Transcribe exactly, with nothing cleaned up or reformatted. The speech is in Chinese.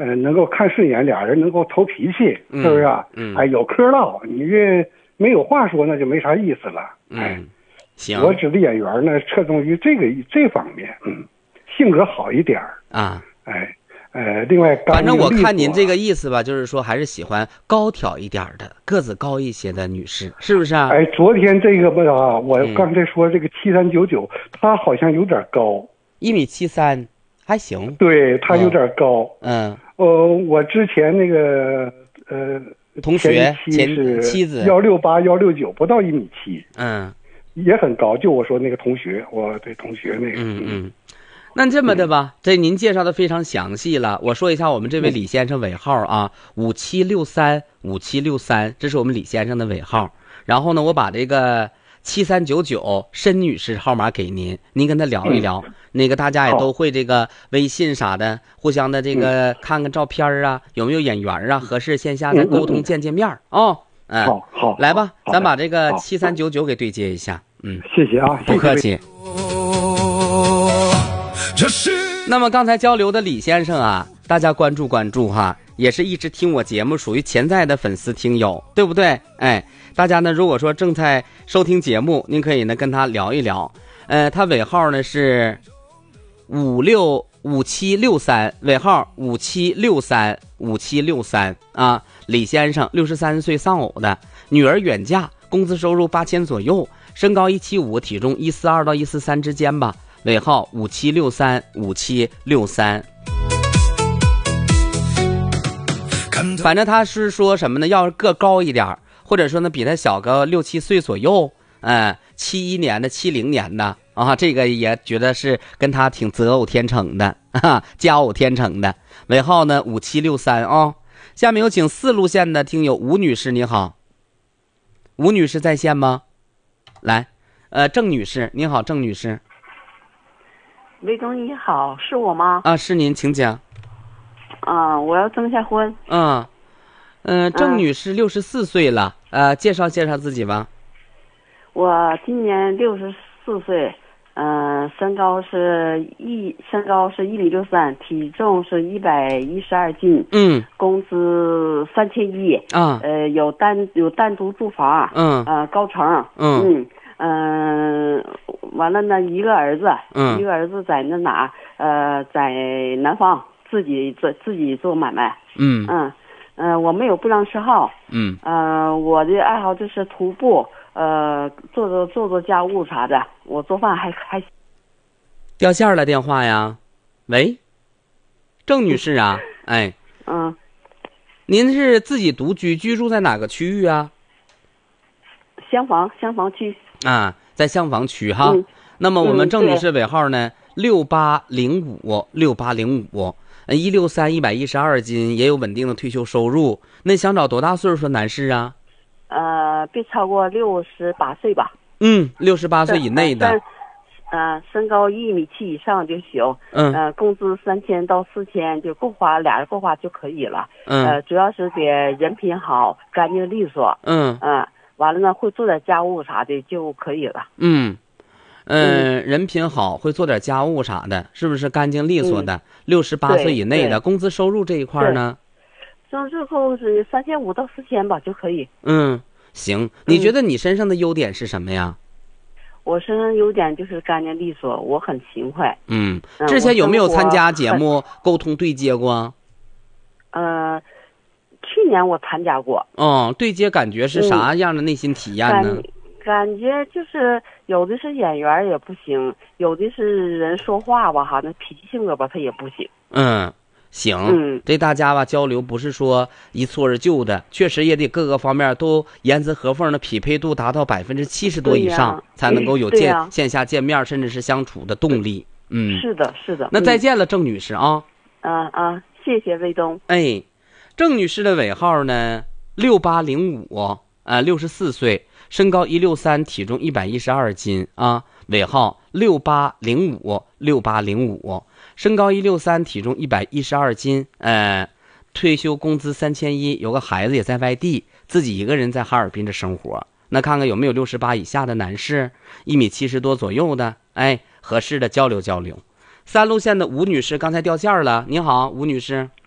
呃能够看顺眼，俩人能够投脾气， 嗯、 是不是啊？ 嗯， 哎，有嗑唠，你这没有话说，那就没啥意思了。哎， 嗯，行， 我指的演员呢，侧重于这个这方面，嗯，性格好一点儿啊， 哎。呃，另外， 反正我看您这个意思吧，就是说还是喜欢高挑一点的、个子高一些的女士，是不是啊？ 哎，昨天这个不啊，我刚才说这个七三九九，她好像有点高， 一米七三，还行。 对，她有点高。 嗯。 呃，我之前那个呃同学前妻子幺六八幺六九，不到一米七， 嗯， 也很高。就我说那个同学，我对同学那个， 嗯嗯。那这么的吧，这您介绍的非常详细了。我说一下我们这位李先生尾号啊，五七六三五七六三，这是我们李先生的尾号。然后呢，我把这个七三九九申女士号码给您，您跟他聊一聊。嗯、那个大家也都会这个微信啥的，互相的这个看看照片啊，有没有眼缘啊，合适线下再沟通见见面啊。哦，嗯， 好好， 来吧，咱把这个七三九九给对接一下。嗯， 谢谢啊， 不客气。那么刚才交流的李先生啊，大家关注关注哈，也是一直听我节目，属于潜在的粉丝听友，对不对？哎，大家呢如果说正在收听节目，您可以呢跟他聊一聊。呃，他尾号呢是五六五七六三，尾号五七六三五七六三啊。李先生六十三岁丧偶的，女儿远嫁，工资收入八千左右，身高一七五，体重一四二到一四三之间吧。尾号五七六三五七六三，反正他是说什么呢？要是个高一点，或者说呢比他小个六七岁左右，嗯，七一年的、七零年的啊，这个也觉得是跟他挺择偶天成的啊，佳偶天成的。尾号呢五七六三啊。下面有请四路线的听友吴女士，你好，吴女士在线吗？来，呃，郑女士，你好，郑女士。 魏总你好，是我吗？ 啊，是您，请讲。 啊，我要征下婚。 嗯，嗯、呃，郑女士六十四岁了，呃，介绍介绍自己吧。 我今年六十四岁，嗯、呃，身高是一身高是一米六三，体重是一百一十二斤。 嗯。 工资三千一。 啊。 呃，有单有单独住房。 嗯。 呃，高层。 嗯。 嗯。嗯、呃，完了呢，一个儿子， 嗯， 一个儿子在那哪，呃，在南方自己做自己做买卖， 嗯嗯嗯、呃，我没有不良嗜好， 嗯， 呃，我的爱好就是徒步，呃，做做做做家务啥的，我做饭还还。 掉线了电话呀，喂，郑女士啊，哎， 嗯， 您是自己独居，居住在哪个区域啊？ 厢房，厢房区。 啊，在厢房区哈。 嗯、 那么我们郑女士尾号呢？六八零五六八零五，一六三一百一十二斤，也有稳定的退休收入。那想找多大岁数的男士啊？ 呃，别超过六十八岁吧。 嗯，六十八岁以内的。 呃，身高一米七以上就行。 嗯。 呃，工资三千到四千就够花，俩人够花就可以了。 嗯。 呃，主要是得人品好，干净利索。 嗯。 嗯、呃。完了呢，会做点家务啥的就可以了。 嗯，呃、嗯，人品好，会做点家务啥的，是不是干净利索的？六十八岁以内的，工资收入这一块呢？ 收入后是三千五到四千吧就可以。 嗯，行。你觉得你身上的优点是什么呀？ 嗯、我身上优点就是干净利索，我很勤快。 嗯，之前有没有参加节目沟通对接过？ 呃。去年我参加过。 哦，对接感觉是啥样的内心体验呢？ 嗯、感, 感觉就是有的是演员也不行，有的是人说话吧哈，那脾气性格吧他也不行。 嗯，行。 嗯， 这大家吧交流不是说一蹴而就的，确实也得各个方面都严丝合缝的匹配度达到百分之七十多以上， 啊、 才能够有见、 啊、 线下见面甚至是相处的动力。嗯， 是的，是的。 那再见了，郑女士啊。 啊啊，谢谢魏东。 哎。郑女士的尾号呢六八零五，呃，六十四岁，身高一六三，体重一百一十二斤啊。尾号六八零五六八零五，身高一六三，体重一百一十二斤，呃，退休工资三千一，有个孩子也在外地，自己一个人在哈尔滨这生活。那看看有没有六十八以下的男士，一米七十多左右的，哎，合适的交流交流。三路线的吴女士刚才掉线了，你好，吴女士。